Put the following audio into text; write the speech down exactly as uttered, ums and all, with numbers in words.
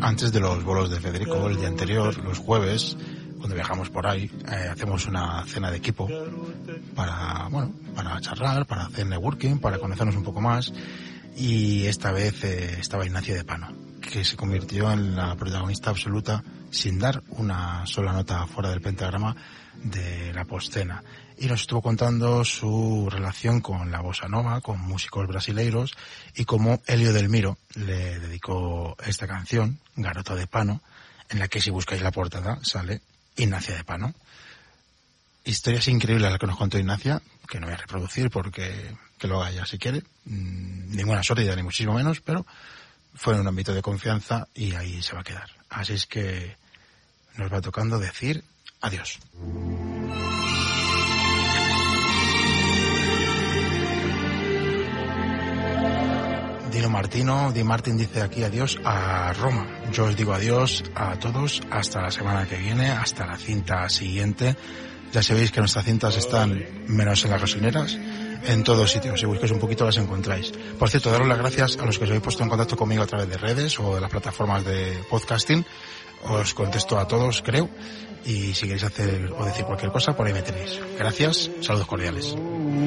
antes de los bolos de Federico, el día anterior, los jueves, cuando viajamos por ahí, eh, hacemos una cena de equipo para, bueno, para charlar, para hacer networking, para conocernos un poco más. Y esta vez eh, estaba Ignacia de Pano, que se convirtió en la protagonista absoluta, sin dar una sola nota fuera del pentagrama, de la postcena. Y nos estuvo contando su relación con la bossa nova, con músicos brasileiros, y cómo Elio Del Miro le dedicó esta canción, Garota de Pano, en la que, si buscáis la portada, sale Ignacia de Pano. Historias increíbles las que nos contó Ignacia, que no voy a reproducir porque que lo haga ella si quiere. Mm, ninguna sórdida, ni muchísimo menos, pero fue en un ámbito de confianza y ahí se va a quedar. Así es que nos va tocando decir adiós. Dino Martino, Di Martin dice aquí adiós a Roma. Yo os digo adiós a todos hasta la semana que viene, hasta la cinta siguiente. Ya sabéis que nuestras cintas están, menos en las gasolineras, en todos sitios. Si buscáis un poquito las encontráis. Por cierto, daros las gracias a los que os habéis puesto en contacto conmigo a través de redes o de las plataformas de podcasting. Os contesto a todos, creo. Y si queréis hacer o decir cualquier cosa, por ahí me tenéis. Gracias, saludos cordiales.